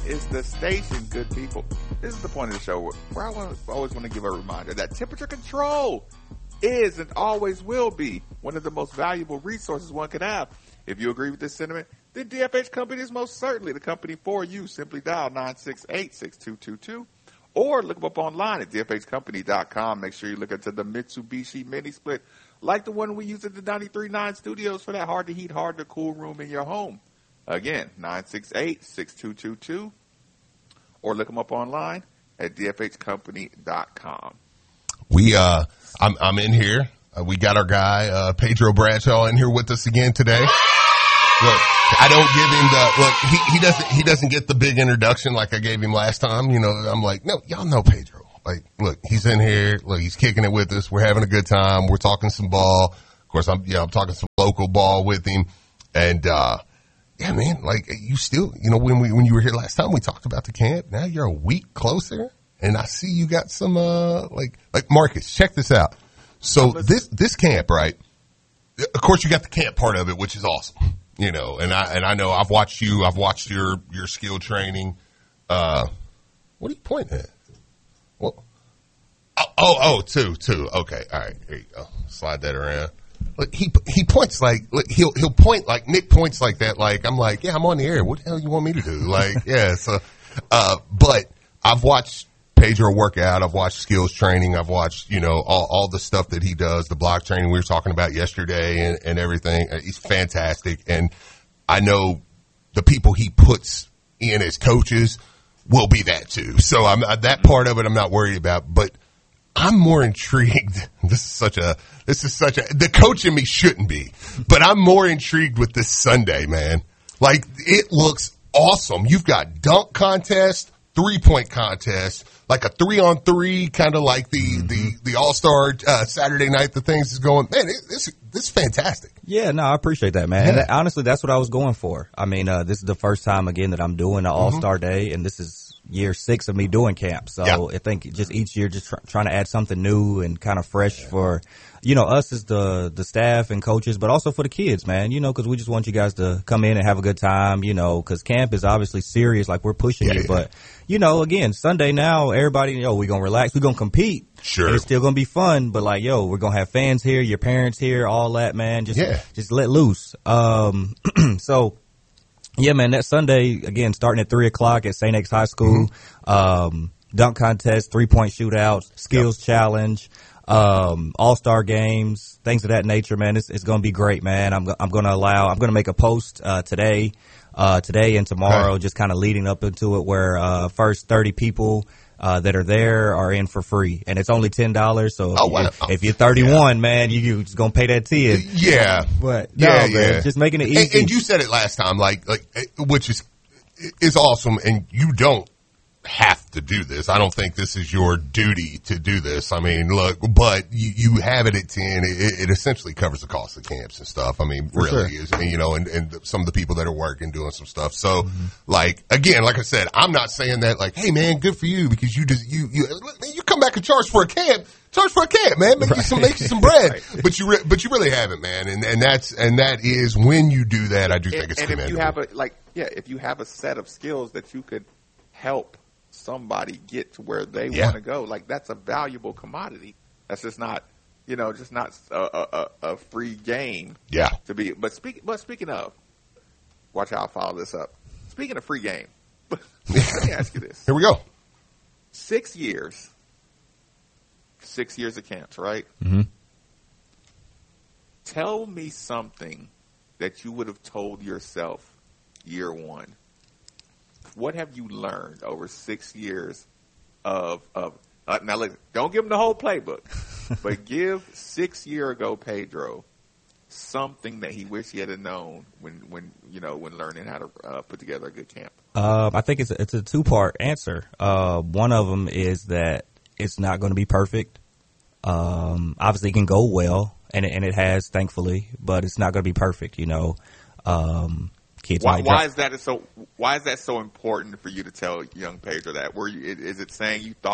is the station, good people. This is the point of the show where always want to give a reminder that temperature control is and always will be one of the most valuable resources one could have. If you agree with this sentiment, then DFH Company is most certainly the company for you. Simply dial 968-6222 or look them up online at dfhcompany.com. Make sure you look into the Mitsubishi Mini Split like the one we use at the 93.9 studios for that hard-to-heat, hard-to-cool room in your home. Again, 968-6222 or look them up online at dfhcompany.com. I'm in here. We got our guy, Pedro Bradshaw in here with us again today. Look, I don't give him he doesn't get the big introduction like I gave him last time. You know, I'm like, no, y'all know Pedro. Like, look, he's in here. Look, he's kicking it with us. We're having a good time. We're talking some ball. Of course, I'm talking some local ball with him. And, yeah, man, like you still, you know, when you were here last time, we talked about the camp. Now you're a week closer, and I see you got some like Marcus. Check this out. So this camp, right? Of course, you got the camp part of it, which is awesome, you know. And I know I've watched you. I've watched your skill training. What are you pointing at? Well, two. Okay, all right. Here you go. Slide that around. Look, he points like, look, he'll point like Nick points like that. Like, I'm like, yeah, I'm on the air. What the hell you want me to do? Like, yeah. So, but I've watched Pedro work out. I've watched skills training. I've watched, you know, all the stuff that he does, the block training we were talking about yesterday and everything. He's fantastic. And I know the people he puts in as coaches will be that too. So that part of it I'm not worried about, but I'm more intrigued. The coach in me shouldn't be, but I'm more intrigued with this Sunday, man. Like, it looks awesome. You've got dunk contest, 3-point contest, like a 3-on-3, kind of like the All-Star Saturday night. The things is going, man, this is fantastic. Yeah, no, I appreciate that, man. Yeah. And honestly, that's what I was going for. I mean, this is the first time again that I'm doing an All-Star Day, and this is year 6 of me doing camp. So yeah. I think just each year, just trying to add something new and kind of fresh for, you know, us as the staff and coaches, but also for the kids, man, you know, because we just want you guys to come in and have a good time, you know, because camp is obviously serious, like we're pushing it. But, you know, again, Sunday now, everybody, we're going to relax. We're going to compete. Sure. And it's still going to be fun, but like, we're going to have fans here, your parents here, all that, man. Just let loose. So, yeah, man, that Sunday, again, starting at 3:00 at St. X High School, dunk contest, 3-point shootouts, skills challenge, all-star games, things of that nature, man. It's going to be great, man. I'm going to make a post today and tomorrow, just kind of leading up into it, where first 30 people that are there are in for free, and it's only $10. So if you're 31, man, you just gonna pay that 10. Yeah, but man, just making it easy. And you said it last time, like which is awesome, and you don't have to do this. I don't think this is your duty to do this. I mean, look, but you have it at 10. It essentially covers the cost of camps and stuff. I mean, really is, you know, and some of the people that are working, doing some stuff. So, like, again, like I said, I'm not saying that like, hey man, good for you because you come back and charge for a camp, man. Make you some bread. Right. But you really haven't, man. And that is when you do that, I do think it's commendable. If you have a set of skills that you could help somebody get to where they want to go, like, that's a valuable commodity. That's just not, a free game. Yeah. To be, but speaking of, watch how I follow this up. Speaking of free game, let me ask you this. Here we go. 6 years of camps, right? Mm-hmm. Tell me something that you would have told yourself year one. What have you learned over 6 years of now look, don't give him the whole playbook, but give 6 year ago Pedro something that he wished he had known when learning how to put together a good camp. I think it's a 2-part answer. One of them is that it's not going to be perfect. Obviously it can go well, and it has, thankfully, but it's not going to be perfect, you know. Kids why is that so important for you to tell young Pedro that? Is it saying you thought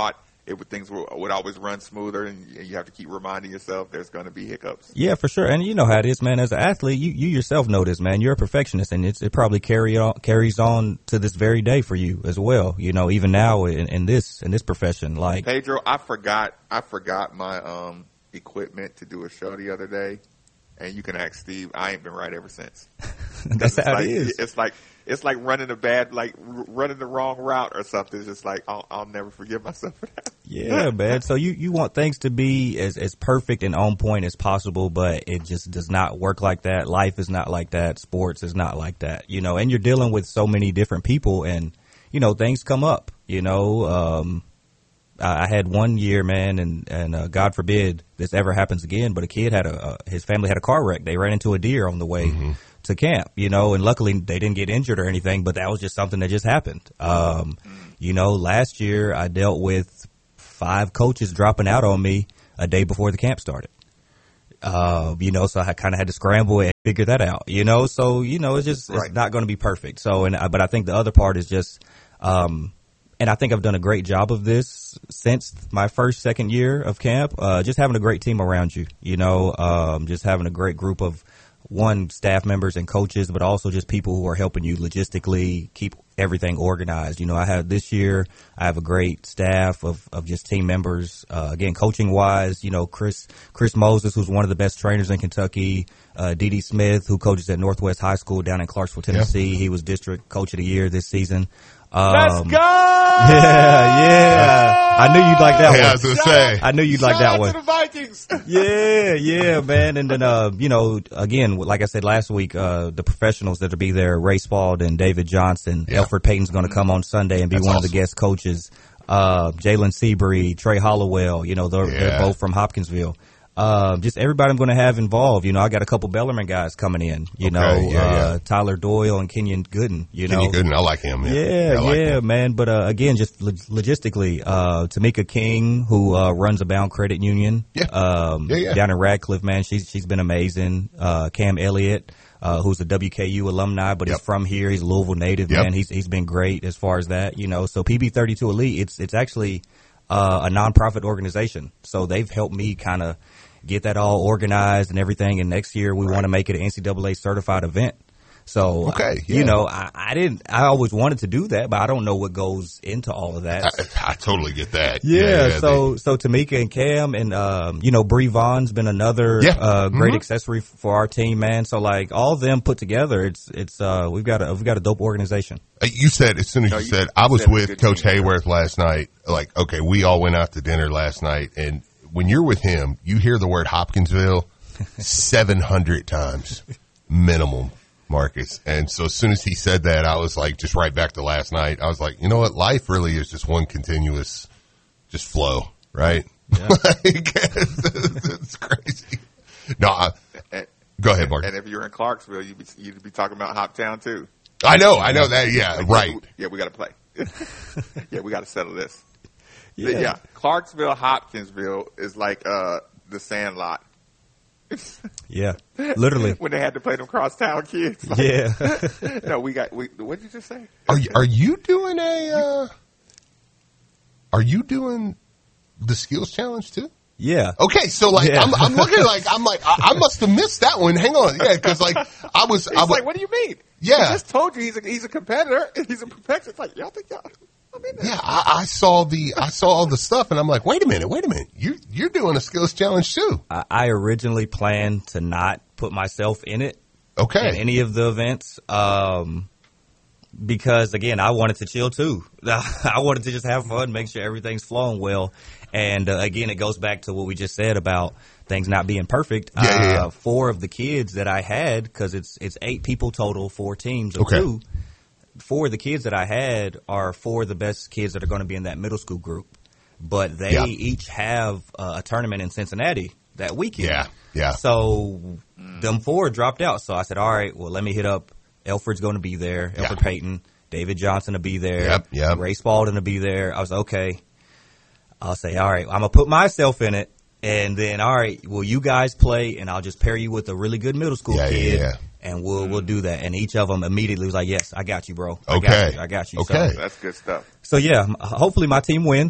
things would always run smoother, and you have to keep reminding yourself there's going to be hiccups. Yeah, for sure. And you know how it is, man. As an athlete, you yourself know this, man. You're a perfectionist, and it probably carries on to this very day for you as well. You know, even now in this profession, like Pedro, I forgot my equipment to do a show the other day, and you can ask Steve. I ain't been right ever since. That's how it is. It's like running running the wrong route or something. It's just like I'll never forgive myself for that. Yeah, man. So you want things to be as perfect and on point as possible, but it just does not work like that. Life is not like that. Sports is not like that. You know, and you're dealing with so many different people, and you know things come up. You know, I had one year, man, and God forbid this ever happens again, but a kid his family had a car wreck. They ran into a deer on the way to camp, you know, and luckily they didn't get injured or anything, but that was just something that just happened. You know, last year I dealt with 5 coaches dropping out on me a day before the camp started. You know, so I kind of had to scramble and figure that out, you know, so, you know, it's not going to be perfect. So, but I think the other part is just, and I think I've done a great job of this since my second year of camp, just having a great team around you, you know, just having a great group of staff members and coaches, but also just people who are helping you logistically keep everything organized. You know, this year I have a great staff of just team members, again, coaching wise, you know, Chris Moses, who's one of the best trainers in Kentucky, D.D. Smith, who coaches at Northwest High School down in Clarksville, Tennessee. Yeah. He was district coach of the year this season. Let's go! Yeah. I knew you'd like that one. I was going to say. I knew you'd like that one. To the Vikings. Yeah, man. And then, you know, again, like I said last week, the professionals that'll be there, Ray Spald and David Johnson. Yeah. Elfrid Payton's going to come on Sunday and be one of the guest coaches. Jalen Seabury, Trey Hollowell, you know, they're both from Hopkinsville. Just everybody I'm going to have involved. You know, I got a couple Bellarmine guys coming in, you know, Tyler Doyle and Kenyon Gooden, Kenyon Gooden, I like him. Yeah, man. But, again, just logistically, Tamika King, who, runs a Bound Credit Union, down in Radcliffe, man. She's been amazing. Cam Elliott, who's a WKU alumni, but he's from here. He's a Louisville native, man. He's been great as far as that, you know. So PB32 Elite, it's actually, a nonprofit organization. So they've helped me kind of get that all organized and everything. And next year we want to make it an NCAA certified event. So, you know, I always wanted to do that, but I don't know what goes into all of that. I totally get that. So Tamika and Cam and, you know, Bree Vaughn's been another, great accessory for our team, man. So like all of them put together, it's we've got a dope organization. You said, as soon as you said, I was with Coach Hayworth last night. Like, okay, we all went out to dinner last night, and when you're with him, you hear the word Hopkinsville 700 times minimum, Marcus. And so as soon as he said that, I was like, just right back to last night. I was like, you know what? Life really is just one continuous just flow, right? Yeah. It's crazy. No, go ahead, Marcus. And if you're in Clarksville, you'd be talking about Hoptown too. I know that. Yeah, right. Yeah, we got to play. Yeah, we got to settle this. Yeah. Clarksville, Hopkinsville is like the Sandlot. Yeah, literally. When they had to play them crosstown kids. Like, no, what did you just say? Are you doing are you doing the skills challenge too? Yeah. Okay, so like I'm looking like I must have missed that one. Hang on, because like I was like, what do you mean? Yeah, I just told you he's a competitor. He's a perfectionist. It's like y'all think y'all. Yeah, I saw all the stuff, and I'm like, wait a minute, you're doing a skills challenge too. I originally planned to not put myself in it. Okay. In any of the events, because again, I wanted to chill too. I wanted to just have fun, make sure everything's flowing well. And again, it goes back to what we just said about things not being perfect. 4 of the kids that I had, because it's 8 people total, 4 teams of 2. 4 of the kids that I had are 4 of the best kids that are going to be in that middle school group. But they each have a tournament in Cincinnati that weekend. Yeah. So them 4 dropped out. So I said, all right, well, let me hit up. Elfrid's going to be there. Elfrid Payton. David Johnson will be there. Yep. Ray Spalding will be there. I was okay. I'll say, all right, I'm going to put myself in it. And then, all right, will you guys play? And I'll just pair you with a really good middle school kid. Yeah. And we'll do that. And each of them immediately was like, yes, I got you, bro. I got you. Okay. So, that's good stuff. So, yeah, hopefully my team wins.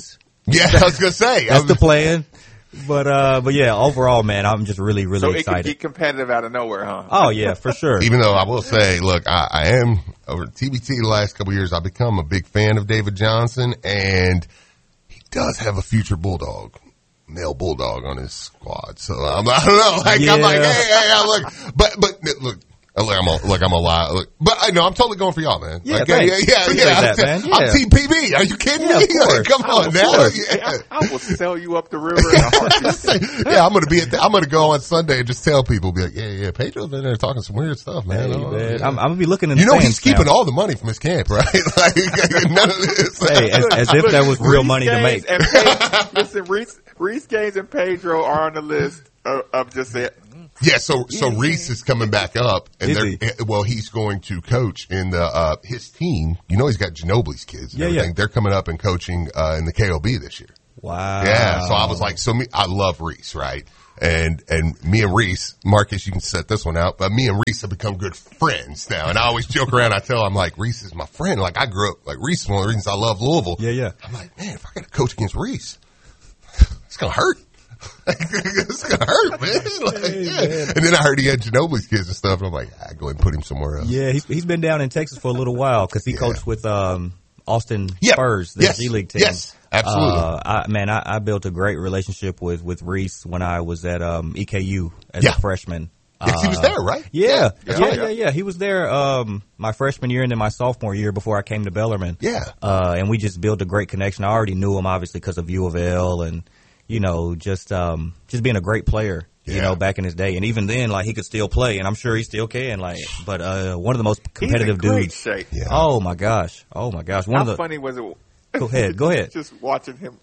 Yeah, I was gonna say that's the plan. But yeah, overall, man, I'm just really excited. So it can get competitive out of nowhere, huh? Oh yeah, for sure. Even though I will say, look, I am over TBT the last couple of years. I've become a big fan of David Johnson, and he does have a future Bulldog, male Bulldog on his squad. So I don't know. Like, yeah. I'm like, hey, look, but look. I'm a lie. Look, but I know I'm totally going for y'all, man. Yeah, like, yeah. I'm Team PB. Are you kidding me? Like, come on now. Yeah. I will sell you up the river in a heartbeat. Yeah, I'm going to go on Sunday and just tell people, be like, yeah, Pedro's in there talking some weird stuff, man. Hey, man. I'm going to be looking in the he's keeping all the money from his camp, right? Like, none of this. Hey, as if that was real money to make. Listen, Reese Gaines and Pedro are on the list of just saying. Yeah, so Reese is coming back up, and he's going to coach in the his team. You know, he's got Ginobili's kids and everything. Yeah. They're coming up and coaching in the KOB this year. Wow. Yeah, so I was like, I love Reese, right? And me and Reese, Marcus, you can set this one out, but me and Reese have become good friends now. And I always joke around. I tell him, like, Reese is my friend. Like, I grew up, like, Reese is one of the reasons I love Louisville. Yeah. I'm like, man, if I got to coach against Reese, it's going to hurt. It's gonna hurt, man. Man. And then I heard he had Ginobili's kids and stuff, and I'm like, I go ahead and put him somewhere else. Yeah, he's been down in Texas for a little while because he coached with Austin Spurs, the G League team. Yes, absolutely. I built a great relationship with Reese when I was at EKU as a freshman. Yes, he was there, right? Yeah. He was there my freshman year and then my sophomore year before I came to Bellarmine. Yeah. And we just built a great connection. I already knew him obviously because of U of L and. You know, just being a great player, you know, back in his day. And even then, like, he could still play, and I'm sure he still can. Like, but one of the most competitive dudes. Shape. Yeah. Oh my gosh. How funny was it? Go ahead. just watching him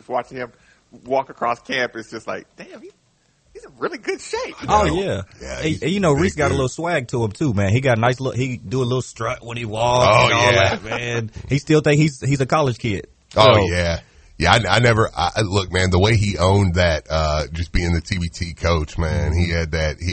walk across campus, just like, damn, he's in really good shape. Oh yeah. Hey, you know, Reese got a little swag to him too, man. He got a nice look. He do a little strut when he walks. Oh, and all that, man. He still think he's a college kid. Oh yeah. Yeah, I never look, man, the way he owned that, just being the TBT coach, man, he had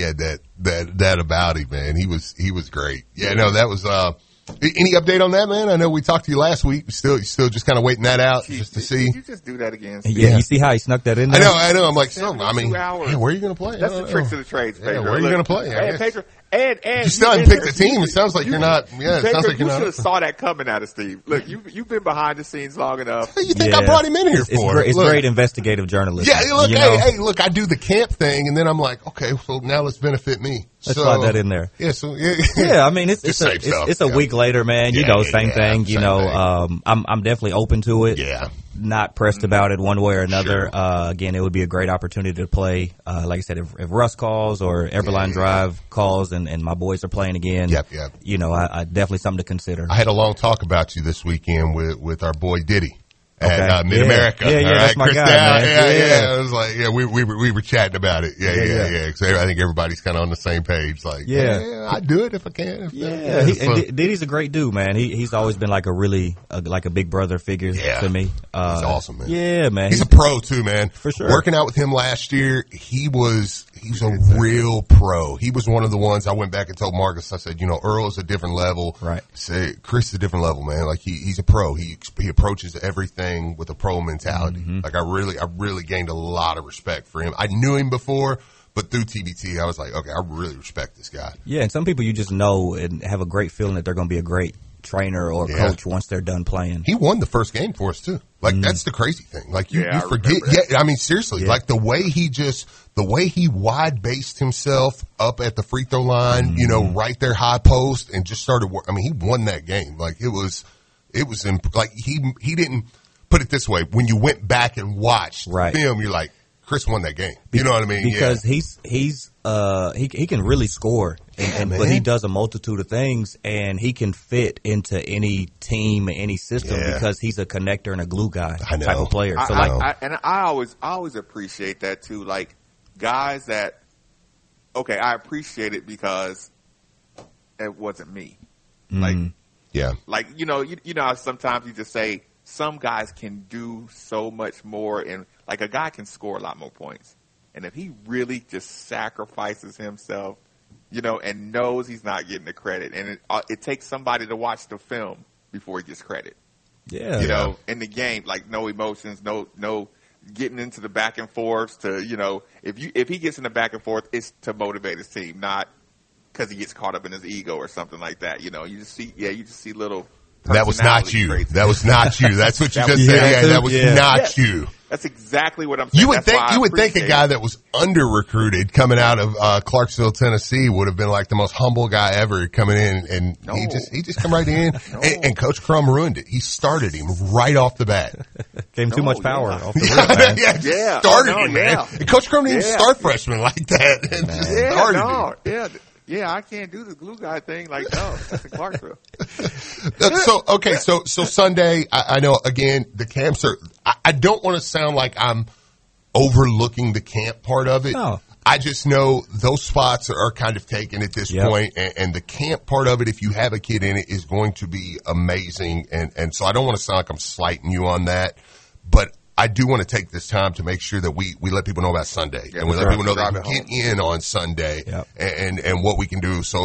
that about him, man. He was great. Yeah, no, that was, any update on that, man? I know we talked to you last week. Still just kind of waiting that out just to see. Did you just do that again? Yeah, you see how he snuck that in there? I know. I'm like, where are you going to play? That's the tricks of the trades, Pedro. Where are you going to play? Pedro. And you still haven't picked the team. It sounds like you're not. Yeah, it sounds like you're not. You should have saw that coming out of Steve. Look, you've been behind the scenes long enough. What do you think I brought him in here for? It's great investigative journalism. Yeah, look, hey, look, I do the camp thing, and then I'm like, okay, so now let's benefit me. Let's slide that in there. Yeah, I mean, it's a week later, man. You know, same thing. You know, I'm definitely open to it. Yeah. Not pressed about it one way or another. Sure. Again, it would be a great opportunity to play. Like I said, if Russ calls or Everline Drive calls and my boys are playing again, you know, I definitely something to consider. I had a long talk about you this weekend with our boy Diddy. At Mid-America. Yeah, that's my Chris guy, Dow, man. Yeah. It was like, we were chatting about it. Yeah. Cause I think everybody's kind of on the same page. Like, I do it if I can. And Diddy's a great dude, man. He's always been like like a big brother figure to me. He's awesome, man. Yeah, man. He's a pro too, man. For sure. Working out with him last year, he's a real pro. He was one of the ones I went back and told Marcus, I said, you know, Earl is a different level. Right. Say Chris is a different level, man. Like he's a pro. He approaches everything with a pro mentality. Mm-hmm. Like I really gained a lot of respect for him. I knew him before, but through TBT, I was like, okay, I really respect this guy. Yeah. And some people you just know and have a great feeling that they're going to be a great trainer or coach once they're done playing. He won the first game for us too. Like that's the crazy thing. Like you forget. Yeah, I mean seriously. Like the way he wide based himself up at the free throw line, you know, right there high post and just started. I mean, he won that game. Like it was like he didn't put it this way. When you went back and watched the film, you're like, Chris won that game. You know what I mean? Because he can really score, but he does a multitude of things, and he can fit into any team, any system because he's a connector and a glue guy type of player. So I always appreciate that too. Like guys that, okay, I appreciate it because it wasn't me. Like you know how sometimes you just say some guys can do so much more, and like a guy can score a lot more points. And if he really just sacrifices himself, you know, and knows he's not getting the credit, and it takes somebody to watch the film before he gets credit. Yeah. You know, in the game, like no emotions, no getting into the back and forths to, you know, if he gets in the back and forth, it's to motivate his team, not because he gets caught up in his ego or something like that. You know, you just see little. That was not you. Traits. That was not you. That's what you just said. Yeah, that was not you. That's exactly what I'm saying. You would think a guy that was under recruited coming out of Clarksville, Tennessee, would have been like the most humble guy ever coming in, and he just come right in, and Coach Crum ruined it. He started him right off the bat. Gave him too much power off the rip, man. Started him, man. And Coach Crum didn't even start freshmen like that. And just started him. Yeah, I can't do the glue guy thing. Like, no, that's in Clarksville. So Sunday, I know, again, the camps are, I don't want to sound like I'm overlooking the camp part of it. No. I just know those spots are kind of taken at this point, and the camp part of it, if you have a kid in it, is going to be amazing. And so I don't want to sound like I'm slighting you on that, but I do want to take this time to make sure that we let people know about Sunday, and we let people know that you can get in on Sunday and what we can do. So